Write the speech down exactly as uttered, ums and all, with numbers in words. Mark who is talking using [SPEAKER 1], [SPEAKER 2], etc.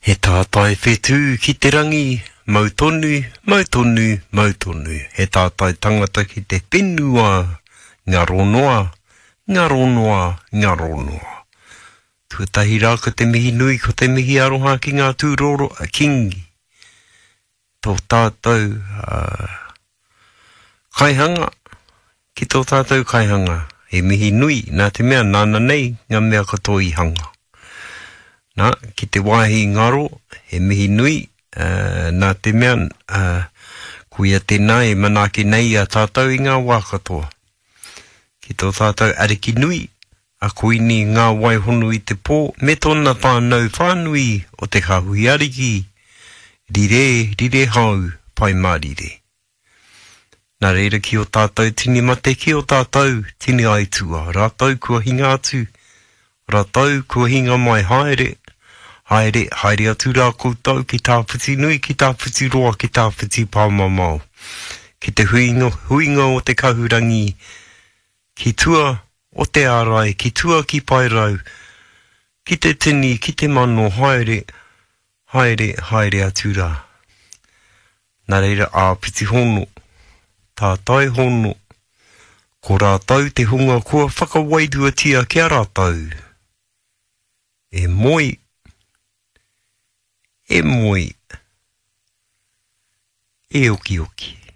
[SPEAKER 1] He tātai whetū ki te rangi, mautonu, mautonu, mautonu. He tātai tangata ki te whenua, ngā ronoa, ngā ronoa, ngā ronoa. Tuatahi rā ko te mihi nui, ko te mihi aroha ki ngā tūroro a kingi. Tō tātou uh, kaihanga, ki tō tātou kaihanga. He mihi nui, nā te mea nāna nei, ngā mea katoa i hanga. Nā, ki te wāhi ngaro, he mihi nui, uh, nā te mea, uh, kuia tēnā e manaki nei a tātou i ngā wā katoa. Ki tō tātou ariki nui, a koini ngā waihono i te pō, me tōna whānau whānui o te kahui ariki, rire, rire hau, pai mārire. Nā reira ki o tātou tini mate, ki o tātou tini aitua, rātou kua hinga atu, rātou kua hinga mai haere, haere, haere atu rā koutou ki tā puti nui, ki tā puti roa, ki tā puti pāmamau. Ki te huinga, huinga o te kahurangi, ki tua o te ārai, ki tua ki pairau, ki te tini, ki te mano, haere, haere, haere atu rā. Nā reira ā piti hono, tātai hono, ko rātou te hunga kua whakawaiduatia kia rātou. E moi, e moi, e oki oki.